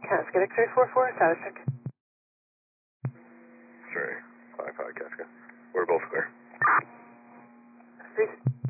Casca X-ray 44, status check. X-ray 55 Casca. We're both clear. 3